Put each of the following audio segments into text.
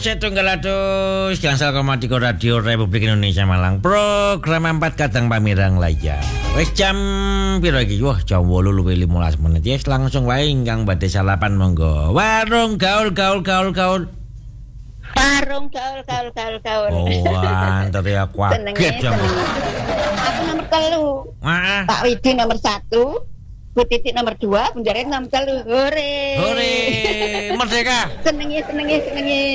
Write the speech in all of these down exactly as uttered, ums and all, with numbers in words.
setunggal atus gangsal koma tiga Radio Republik Indonesia Malang. Program empat kadang pamirang layar. Wis jam piro iki? Wah, jam wolu luwih lima belas menit. Yes, langsung wae ingkang badhe salapan monggo. Warung gaul gaul gaul gaul. Warung gaul gaul gaul gaul. Oh, antar ya kaget jam. Aku nomor telu. Heeh. Pak Widi nomor satu. Bu Titik nomor dua, Bundaran nomor telu. Hore. Hore. Merdeka. Senengi, senengi, senengi.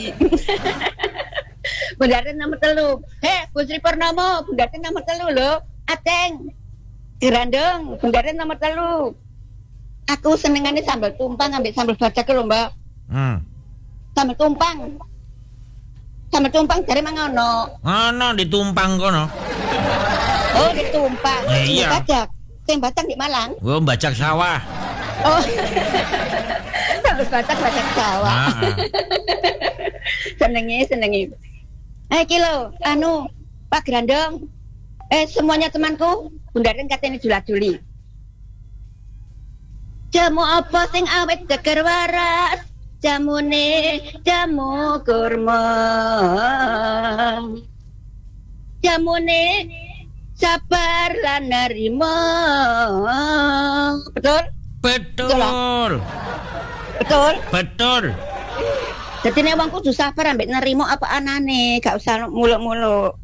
Bundaran nomor telu. Heh, Bu Sri Purnomo, Bundaran nomor telu lho. Ateng. Dirandong, Bundaran nomor telu. Aku senengane sambal tumpang ambek sambal badak lho, Mbak. Hmm. Sambal tumpang. Sambal tumpang jare mangono. Ono ditumpang kono. Oh, ditumpang. Eh, iya. Badak. Sing badak di Malang. Gua bajak sawah. Oh. Sambal badak badak sawah. Heeh. senengi, senengi. Eh, kilo, anu, Pak Grandong. Eh, semuanya temanku, Bundaran katanya jula-juli. Jamu apa sing awet seger waras? Jamune jamu kurma. Jamune sabar lan nerima. Betul? Betul. Betul? Betul. Jadi nek wong kudu sabar ambek nerima apa anane, gak usah muluk-muluk.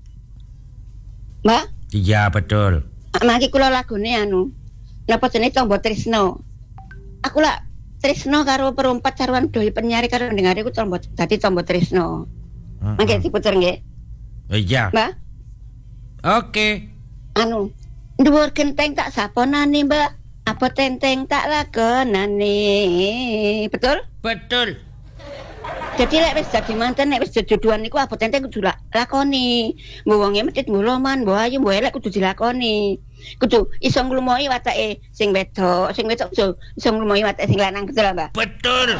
Mbak? Iya, betul. Mangki kula lagune anu. Napa jenenge Tombo Trisno. Aku lak Trisno karo perempat caruan doi pennyari karo ndengare ku Tombo dadi Tombo Trisno. Heeh. Mangke diputer nggih. Iya. Mbak? Oke. Anu, dhuwur genteng tak saponane, Mbak. Apa tenteng tak lakonane. Betul? Betul. Jadi lek wis dadi manten nek wis jodohan niku apa tenteng kudu lakoni. Mbok wonge medhit mboloman, mbok ayu mbok elek kudu dilakoni. Kudu iso nglumohi watake sing wedok, sing wedok iso iso nglumohi watake sing lanang, betul Mbak? Betul.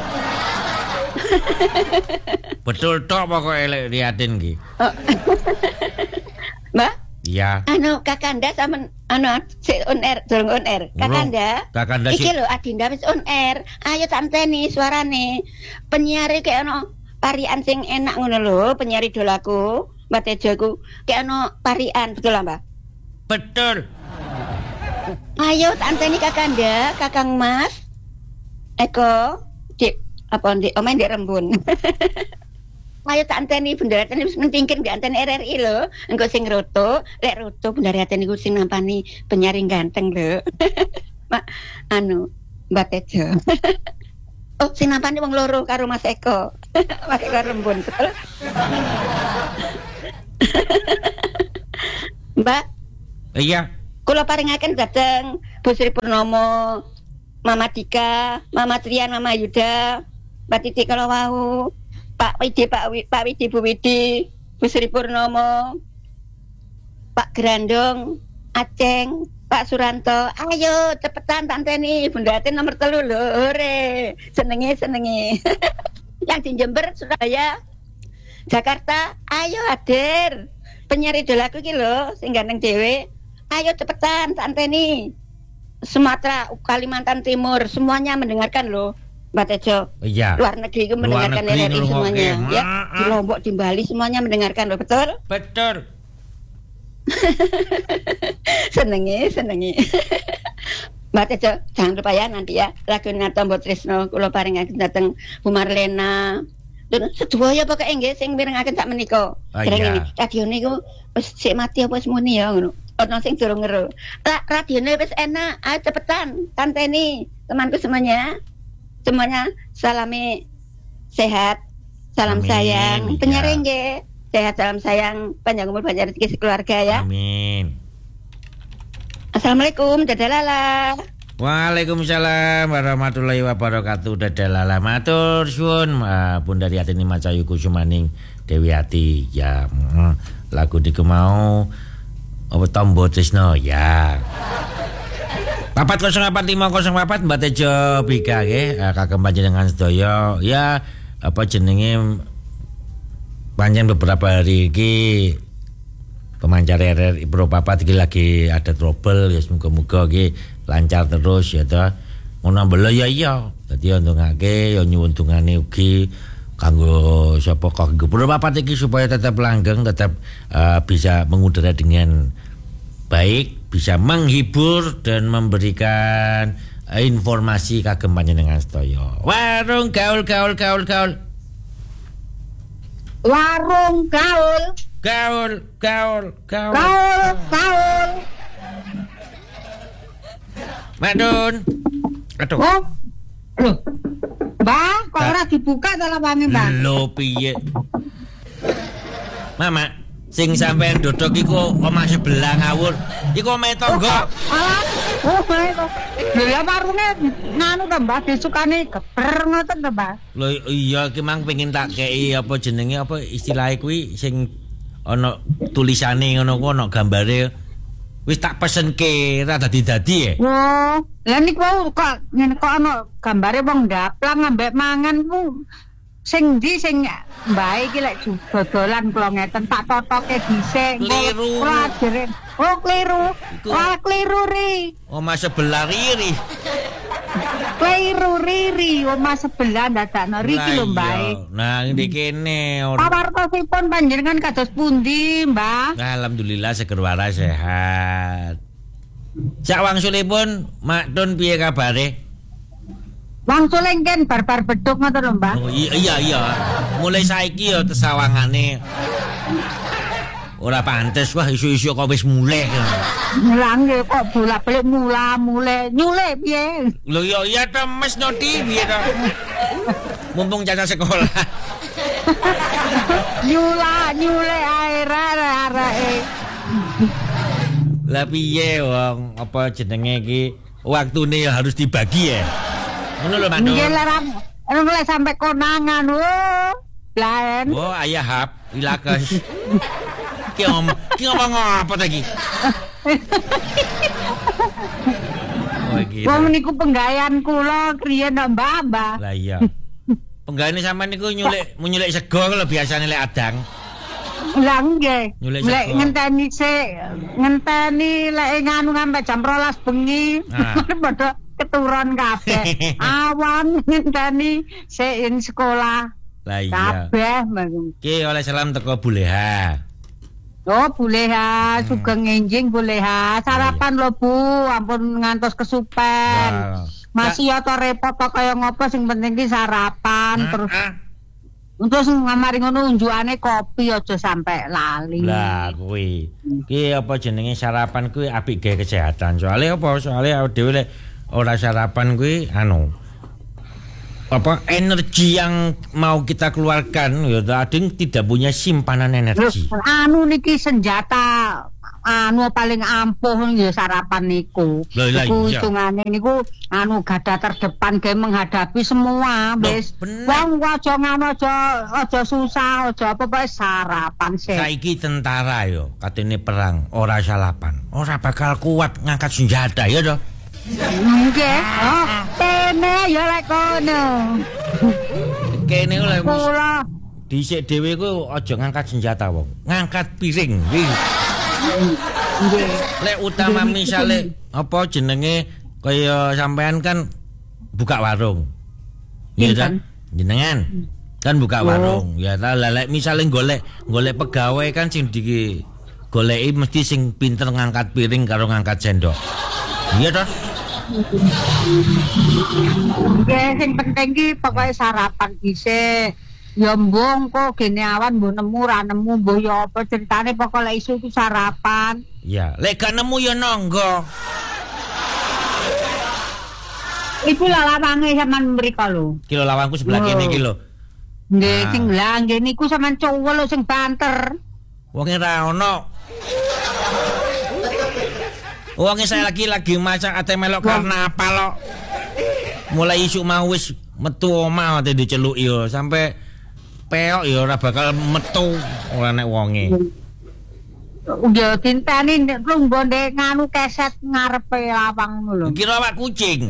Betul tok pokoke elek liatin ki. Oh. Mbak? Iya. Anu Kakanda sama anu si on air, durung on air. Kakanda. Kakanda si. Iki lho Adinda wis on air. Ayo tanteni suarane. Penyiar iki ono parian sing enak ngono lho, penyiar idolaku, Mbak Tejo ku. Kayak ono parian, betul lah, Mbak? Betul. Ayo tanteni Kakanda, Kakang Mas. Eko, Dik, apa Dik, omain Dik Rembun. Ayo tak anteni Bundaran wis mentingkin gak anteni R R I lho. Engko sing roto, lek roto Bundaran niku sing nampani penyaring ganteng lho. Mak anu Mbak Tejo. Oh, sing nampani wong loro karo Mas Eko. Mas Eko Rembun, betul. Mbak. Iya. Kula paringaken dhateng Bu Sri Purnomo, Mama Dika, Mama Trian, Mama Yuda, Mbak Titik kalau wau. Pak Widi, Pak Widi, Pak Widi, Bu Widi, Bu Sri Purnomo, Pak Grandong, Aceng, Pak Suranto, ayo cepetan tanteni Bundaran nomor telu lho, hore, senengi senengi. Yang di Jember, Surabaya, Jakarta, ayo hadir, penyiar idolaku iki lho, sing ganteng dhewe, ayo cepetan tanteni. Sumatera, Kalimantan Timur, semuanya mendengarkan lho. Mbak Tejo, iya. Luar negeri itu mendengarkan R R I semuanya, okay. ya. Di Lombok, di Bali semuanya mendengarkan, loh, betul? Betul. senengi, senengi. Mbak Tejo, jangan lupa ya nanti ya lagu Tombo Trisno, kula paringaken dateng Bu Marlena. Dan sedaya pokoke nggih sing mirengaken sak menika. Oh, Dereng iya. ini, radione iku wis sik mati apa wis muni ya ngono. Ono sing durung ngero. Lah radione wis enak, ayo cepetan tanteni temanku semuanya. Semuanya salami sehat, salam Amin, sayang, iya. penyiar nggih. Sehat, salam sayang, panjang umur, banyak rezeki sekeluarga ya. Amin. Assalamualaikum, dadah lala. Waalaikumsalam warahmatullahi wabarakatuh. Dadah lala matur suwun uh, Bunda Riatini Macayu Kusumaning Dewi Ati. Ya, mm, lagu diku mau apa Tombo Trisno ya. Papat kosong empat lima kosong papat Mbak Tejo Bika nggih, kagem panjenengan sedaya. Ya, apa jenenge panjang beberapa hari iki pemancar R R I Pro Papat iki lagi ada trouble ya, semoga-moga iki lancar terus ya ta. Ngono mbelo ya iya. Dadi ndongake ya nyuwun dungane ugi kanggo sapa kanggo Purwopapat iki supaya tetap langgeng, tetap uh, bisa mengudara dengan baik, bisa menghibur dan memberikan uh, informasi kagem panjenengan sedaya. Warung gaul gaul gaul gaul. Warung gaul. Gaul gaul gaul. Gaul gaul. Madun. Aduh. Oh. Loh. Mbah, kok ora dibuka teleponnya, Mbah? Lho piye? Mama, sing sampean dodok iku omah sebelah ngawur. Iku omahe tangga. Alah, oh bae to. Lho ya warunge nganu to, Mbah, disukane geber ngoten to, Mbah. Lho iya iki mang pengin tak kei apa jenenge apa istilahe kuwi sing ana tulisane ngono ku ana gambare. Wis tak pesenke ra dadi-dadi ya. Oh, lah niku kok ngene kok ana gambare wong ndaplang ambek mangan ku sing ndi sing mbae iki lek dodolan kula ngeten tak totoke dhisik. Kliru. Ora jere. Oh, kliru. Wah, kliru ri. Omah sebelah riri. Kliru riri omah sebelah dadakno riki lho, Mbak. Nah, ndi kene. Pawartosipun panjenengan kados pundi, Mbah? Alhamdulillah seger waras sehat. Sak wangsulipun Mak Tun piye kabare? Wangsule ngken bar-bar bedhug ngoten lho, Mbah. Oh iya iya iya. Mulai saiki ya tesawangane. Ora pantes wah isu-isu kok wis muleh. Lah nggih kok bolak-balik mula-mule. Nyule piye? Lho ya iya to Mas Nodi piye to? Mumpung caca sekolah. Nyula nyule ae arek-areke. Lah piye wong apa jenenge iki waktune ya harus dibagi ya. Ngono lho Mas. Nggih larang ora lek sampe konangan. Oh, laen. Oh ayah hap ilakes. Ki om, ki ngomong apa lagi? Oh gitu. Wong niku penggawean kula kriyen ndak Mbah. Lah iya. Penggaweane sampean niku nyulik nyulik sego lho biasane lek adang. Lah nggih. Nyulik Lek sego. ngenteni sik, ngenteni lek nganu sampe jam rolas bengi. Nah. Padha keturun kabeh. Awan ngenteni sik ing sekolah. Lah iya. Kabeh. Ki oleh salam teko Buleha. Oh, Buleha, sugeng enjing Buleha. Sarapan lho, Bu. Ampun ngantos kesupen. Wah. Masih ya to repot to kaya ngopo sing penting ki sarapan Ah, terus. ah. Terus ngamari ngono unjukane kopi aja sampe lali. Lah kuwi. Ki apa jenenge sarapan kuwi apik gawe kesehatan. Soale apa? Soale awake dhewe lek ora sarapan kuwi anu apa energi yang mau kita keluarkan ya tadi tidak punya simpanan energi. Anu niki senjata anu paling ampuh ya sarapan niku. Iku hitungane niku anu garda terdepan ge menghadapi semua wis. Wong aja ngono aja aja susah aja apa pokoke sarapan sih. Saiki tentara yo katene perang ora sarapan. Ora bakal kuat ngangkat senjata ya toh. Nggih. Oh, kene ya lek kono. Kene lek kula dhisik dhewe ku aja ngangkat senjata wong. Ngangkat piring. Nggih. Lek utama misale apa jenenge kaya sampean kan buka warung. Iya kan? Jenengan kan buka warung. Ya ta lek misale golek golek pegawai kan sing di goleki mesti sing pinter ngangkat piring karo ngangkat sendok. Iya toh? Nggih, sing penting ki pokoke sarapan dhisik. Ya mbung kok gene awan mbok nemu ra nemu mbok ya apa ceritane pokoke lek isu itu sarapan. Iya, lek gak nemu ya nonggo. Iku lawange sampean mriko lho. Ki lho lawangku sebelah kene iki lho. Nggih, sing lah nggih niku sampean cowok lho sing banter. Wonge ra ono. Wonge saya lagi lagi masak ate melok karena apa lo. Mulai isuk mau wis metu omah ate diceluki yo sampai peok yo ora bakal metu ora nek wonge. Udah tintani lungguh ndek nganu keset ngarepe lawang ngono lho. Kira awak kucing.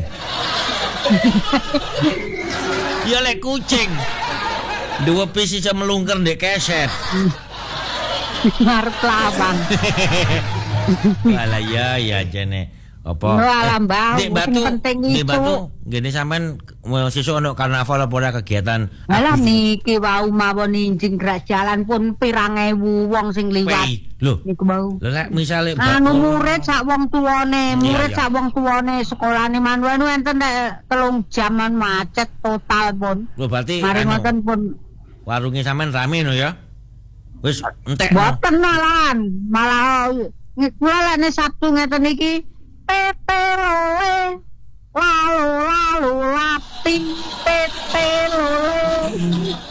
Ya lek kucing. Dua pis iso melungker ndek keset. Ngarep lawang. Alah ya ya jene. Apa? No alam Mbah. Nek Batu, nek Batu, ngene sampean sesuk ono karnaval apa ora kegiatan? Alah niki wau mawon injing gerak jalan pun pirang ewu wong sing liwat. Lho, niku wau. Lho lek misale anu murid sak wong tuane, murid sak wong tuane sekolahane manwanu enten nek telung jaman macet total pun. Lho berarti mari ngoten pun warunge sampean rame no ya. Wis entek. Mboten malan, malah kula lek Sabtu ngeten iki pepeloe lalu lalu laping pepeloe.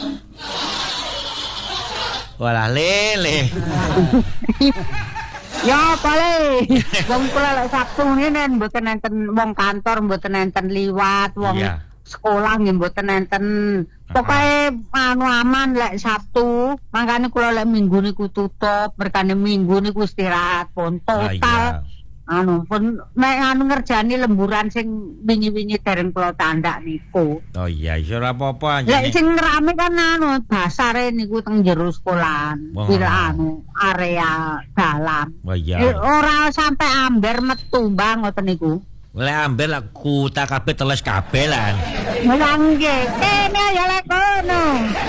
Walah lele. Ya pale. Wong kula lek Sabtu ngene mboten enten wong kantor mboten enten liwat, wong yeah. sekolah nggih mboten enten. Pokoke anu aman lek Sabtu, mangkane kula lek Minggu niku tutup, merkane Minggu niku istirahat pun total. Ah, iya. Anu pun nek anu ngerjani lemburan sing wingi-wingi dereng kula tandak niku. Oh iya, iso ora apa-apa anjene. Lek sing rame kan anu basare niku teng jero sekolahan. Pil anu area dalam. Oh iya. E, ora sampe amber metu bang ngoten niku. Lek ambil lah kuta kabeh teles kabeh lah. Nggih, kene ya lek kono.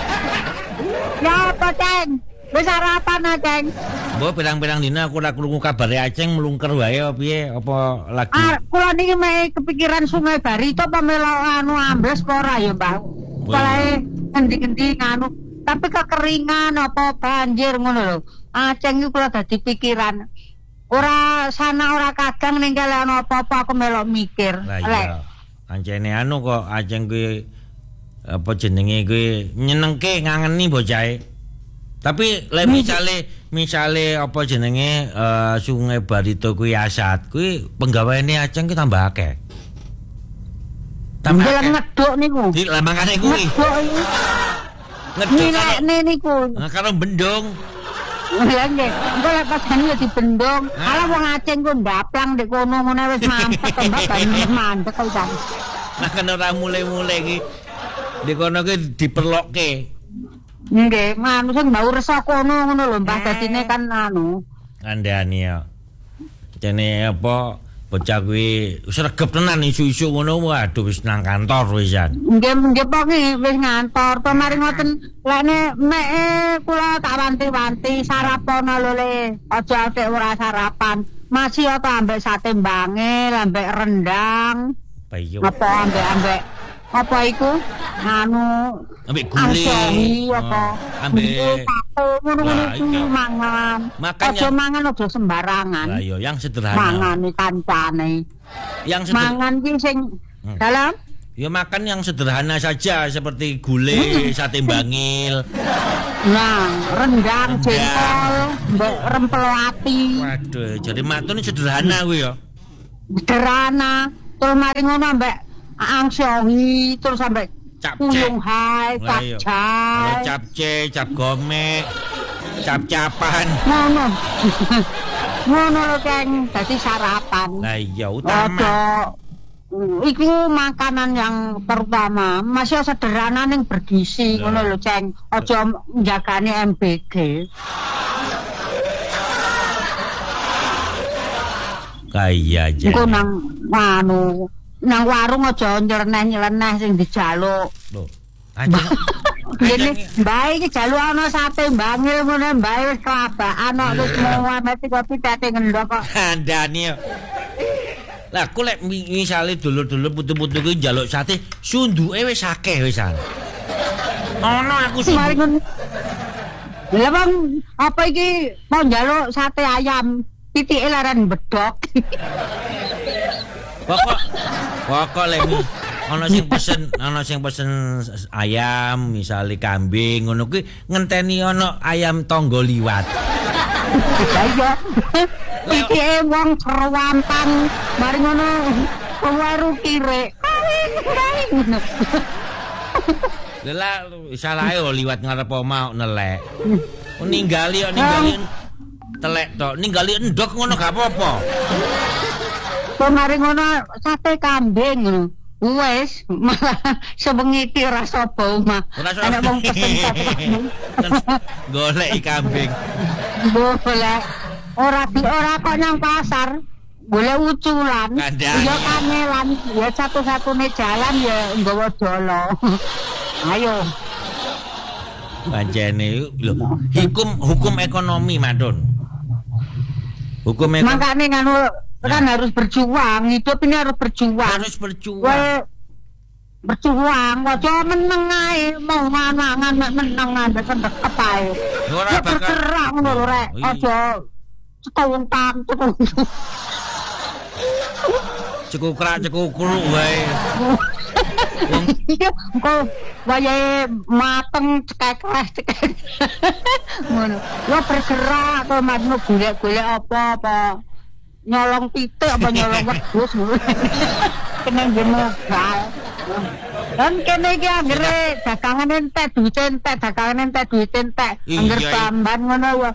Ya apa Ceng? Wis sarapan Ceng. Mbok pirang-pirang dina aku ora krungu kabare Aceng mlungker wae apa piye apa lagi. Ah, kula niki mek kepikiran Sungai Barito apa melok anu ambles kok ora ya, Mbah. Palae endi-endi anu tapi kekeringan apa banjir ngono lho. Aceng iki kula dadi pikiran. Ora sana ora kadang ning kale ana apa-apa aku melok mikir. Lah iya. Ancene anu kok Aceng kuwi apa jenenge kuwi nyenengke ngangeni bocahe. Tapi lek misale misale apa jenenge uh, Sungai Barito kuwi asat kuwi penggaweane Aceng ki tambah akeh. Tambah ngeduk niku. Di lah makane kuwi. Ngeduk niku. Nah karo bendung. Lha nggih, engko lek pas jane dibendong, ala wong Aceng ku ndaplang ndek kono ngene wis mampet mbak ben mandek kok jan. Nah kan ora mulai-mulai iki. Di kono ki diperlokke. Nggih, manu sing mbau resa kono ngono lho, Mbah dadine kan anu. Kandhani ya. Jane apa bocah kuwi wis regep tenan isu-isu ngono waduh wis nang kantor wisan. Nggih nggih pokoke wis ngantor to mari ngoten lene mek kula tak wanti-wanti sarapan lho le aja atik ora sarapan masih apa ambek sate bangil ambek rendang apa ambek ambek apa iku anu ambek gulai apa ambek ngono-ngono iki mangan aja mangan aja sembarangan lah yo yang sederhana mangane kancane yang sederhana mangan ki sing hmm. dalam ya makan yang sederhana saja seperti gulai, sate bangil. Nah, rendang, jengkol, rempel ati. Waduh, jadi matune sederhana kuwi ya. Sederhana. Terus mari ngono ambek angsohi, terus sampai uyung hai, capcay. Capcay, cap gomek, cap-capan. Ngono. Ngono lho, Kang, dadi sarapan. Lah iya utama. Iku makanan yang pertama masih sederhana ning bergizi ngono lho Ceng aja njagane M B G kaya aja iku nang anu nang warung aja nyeleneh-nyeleneh sing dijaluk lho anjing ngene bae iki jaluk ana sate bangil ngono bae wis kelabaan ana wis mau mati kopi tate ngendok kok kandhane lah aku lek misale dulur-dulur putu-putu kuwi njaluk sate sunduke wis akeh wisan. Ono aku sih. Lah bang, apa iki mau njaluk sate ayam, titike laran bedok. Pokok pokok lek ono sing pesen, ono sing pesen ayam, misale kambing ngono kuwi ngenteni ono ayam tangga liwat. Iya. Iki wong cerwantan mari ngono waru kire. Kawin. Lah salah ae liwat ngarep omah nelek. Ninggali kok ninggali telek tok, ninggali endok ngono gak apa-apa. Kok mari ngono sate kambing ngono. Wes malah sebengi iki rasa bau mah. Ana wong pesen sate kambing. Golek kambing. Golek ora di ora kok nang pasar boleh uculan. Ya kangelan, ya satu-satunya jalan ya nggawa dolo. Ayo. Pancene lho, hukum hukum ekonomi Madon. Hukum ekonomi. Makane nganu kan nah. harus berjuang, hidup ini harus berjuang. Harus berjuang. Weh, berjuang, aja meneng ae, mau ngangan meneng ae kendek apae. Ora bakal bergerak ngono rek, aja cekungtang cekung. Cekukrak cekukru wae. Engko wayahe mateng cekek cekek. Ngono. Yo bergerak to madmu golek-golek apa-apa. Nyolong pitik apa nyolong wedhus ngono. Kena gemogal. Dan kene iki anggere dagangan entek duit entek, dagangan entek duit entek. Angger tamban ngono wae.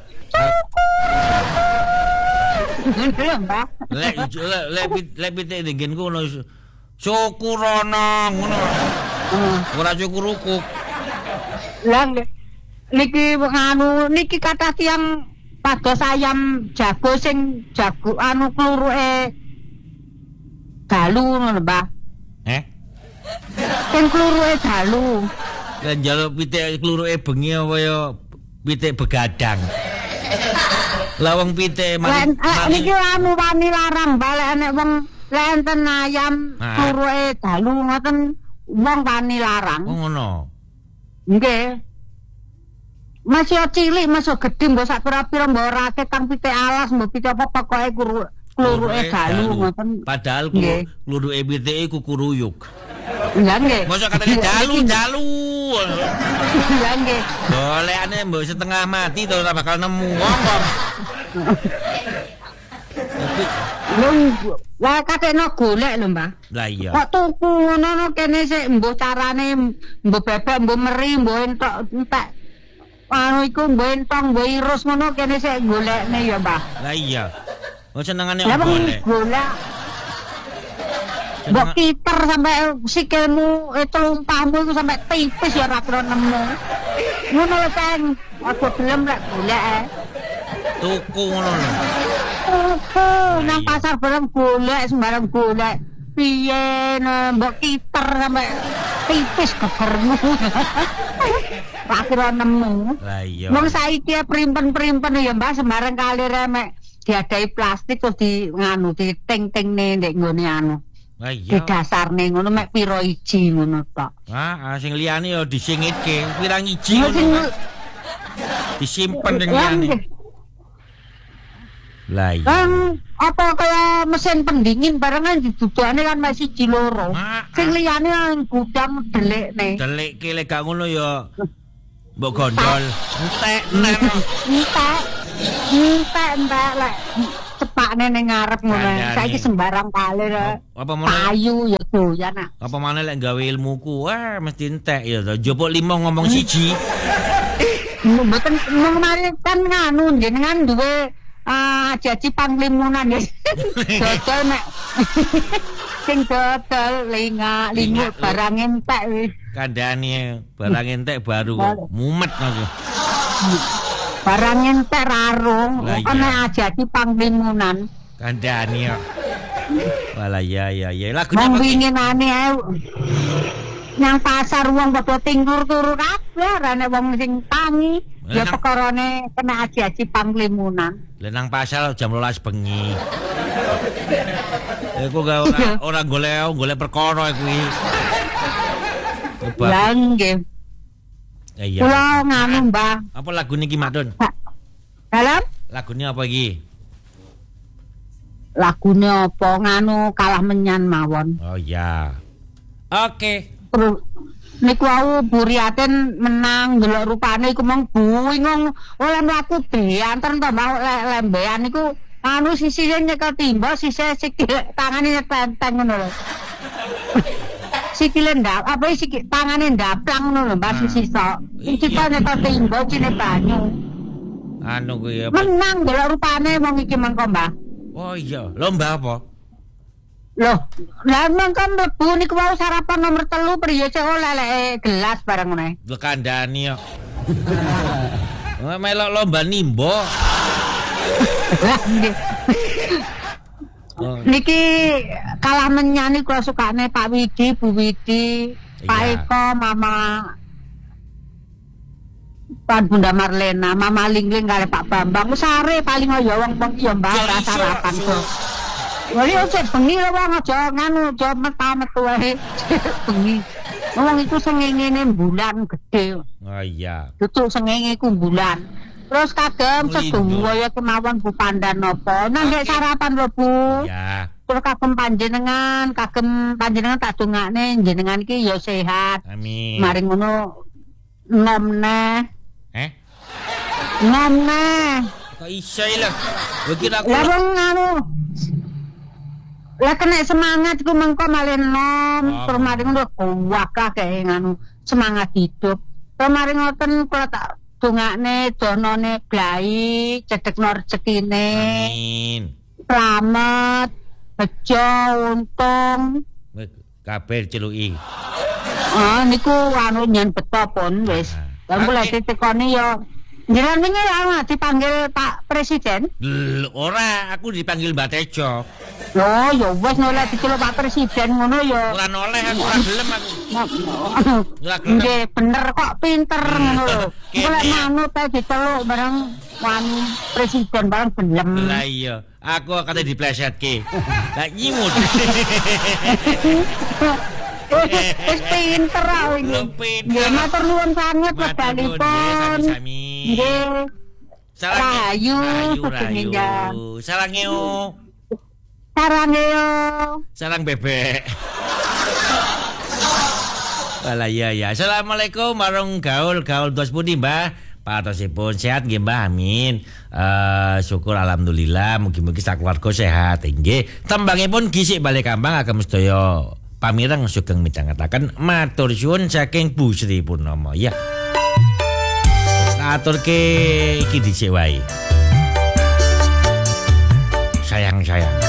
Lek lek lek pitik nggen ngono syukurono ngono. Ora syukurukuk. Lah niki anu niki kathah tiyang pados ayam jago sing jago anu kluruke dalu ngono, Mbah. Eh? Sing kluruke dalu. Lah njaluk pitik kluruke bengi apa ya pitik begadang. Lah wong pitik mari niki anu wani larang balik nek wong lenten ayam kluruke dalu ngoten wong wani larang. Oh ngono. Nggih. Masih cilik, masih gede, mbok sak pira-pira mbok rake kang pitik alas, mbok pitik apa pokoke kluruke dalu ngoten. Padahal kluruke pitik iku kuruyuk. Lah nggih. Mosok katane dalu, dalu. Lah nggih. Golekane mbok setengah mati to ora bakal nemu wong kok. Lung, wah katene golek lho, Mbah. Lah iya. Kok tuku ngono kene sik mbok carane mbok bebek, mbok meri, mbok entok entek. Anu iku mbok entong, mbok irus ngono kene sik golekne ya, Mbah. Lah iya. Oh senengane golek. Golek. Mbok kiter sampe sikilmu telumpahmu iku sampe tipis ya ora kira nemu. Ngono lho, Kang. Aku gelem lek golek. Tuku ngono lho. Tuku nang pasar bareng golek sembarang golek. Piye mbok kiter sampe tipis gegermu. Ora kira nemu. Lah iya. Wong saiki primpen-primpen ya Mbah sembarang kali remek diadai plastik terus di nganu di ting-tingne ndek nggone anu. Lah iya. Di dasarne ngono mek pira iji ngono tok. Ah, sing liyane ya disingitke, pirang iji ngono. Disimpen ning liyane. Lah iya. Kan apa kaya mesin pendingin barengan didudukane kan mek siji loro. Sing liyane nang gudang delikne. Delikke lek gak ngono ya mbok gondol. Entek nen. Entek. Entek entek lek cepakne ning ngarep ngono. Saiki sembarang kali rek. Apa meneh? Payu ya doyan ah. Apa meneh lek gawe ilmuku, wah mesti entek ya to. Jopok limo ngomong siji. Mboten mari kan nganu jenengan duwe ajaji panglimunan ya. Dodol nek sing dodol linga lingu barang entek wis. Kandhane barang entek baru mumet aku. Barang entek rarung ana ajaji panglimunan. Kandhane kok. Walah ya ya ya. Lagu nang winginane ae nang pasar wong padha tinggur turu kabeh ora wong sing tangi ya perkarane kena ajaji panglimunan. Lah nang pasar jam dua belas bengi. Iku gak ora ora golek golek perkara kuwi. Lah nggih. Iya. Kula nganu, Mbah. Apa lagu niki, Madon? Dalam? Lagune apa iki? Lagune apa nganu kalah menyan mawon. Oh iya. Oke. Terus niku wau Buriaten menang ndelok rupane iku mong buing oleh mlaku beanten to Mbah lembean niku anu sisine nyekel timba sise sikil tangane tenteng ngono lho. Sikile ndak apa sikil tangane ndaplang ngono lho Mbah sisa. Iki ta nyekel timba cine banyu. Anu kuwi menang ndelok rupane wong iki mengko Mbah. Oh iya, lomba apa? Loh, lah mengko mlebu niku wau sarapan nomor telu priye cek oleh gelas bareng ngene. Lho kandhani kok. Melok lomba nimbo. Oh. Niki kalah menyanyi kula sukane Pak Widi, Bu Widi, iya. Pak Eko, Mama Pan Bunda Marlena, Mama Lingling kare Pak Bambang. Sare paling ya wong-wong ya mbah sarapan kok. Wali ojo bengi lho wong aja nganu aja metu-metu wae. Bengi. Wong iku sengengene bulan gede. Oh iya. Tutuk sengenge ku bulan. Terus kagem sedaya kemawon Bu Pandan napa. Nang okay. Sarapan lho Bu. Iya. Terus kagem panjenengan, kagem panjenengan tak dongakne jenengan iki ya sehat. Amin. Mari ngono nom neh. Eh? Nom neh. Kok iso lho. Iki aku. Lah wong anu lah kena semangat ku mengko malih nom oh. Terus mari ngono kuwakah kae nganu semangat hidup. Terus mari ngoten kula tak dongakne donone blai, cedhekno rezekine. Amin. Slamet, bejo, untung kabeh celuki. Ah niku anu nyen beto pun wis. Lah kula ditekoni yo jenengan wingi ya dipanggil Pak Presiden? L ora, aku dipanggil Mbak Tejo. Oh, ya wis noleh diceluk Pak Presiden ngono ya. Ora noleh aku ora gelem aku. Ora gelem. Nggih, bener kok pinter ngono lho. Golek manut ae diceluk bareng wani presiden bareng gelem. Lah iya, aku kate diplesetke. Lah nyimut. Wis pinter ae iki. Nggih, matur nuwun sanget wedalipun. Nggih. Rayu, rayu. Sarangeo. Sarangeo. Sarang bebek. Wala ya ya. Assalamualaikum warung gaul gaul dos pundi Mbah. Patosipun sehat nggih Mbah, amin. Uh, syukur alhamdulillah, mugi-mugi sakeluarga sehat nggih. Tembangipun gisik balik kampang agem sedaya pamireng sugeng midhangetaken matur suwun saking Bu Sri Purnomo ya. Aturke iki dhisik wae. Sayang-sayang.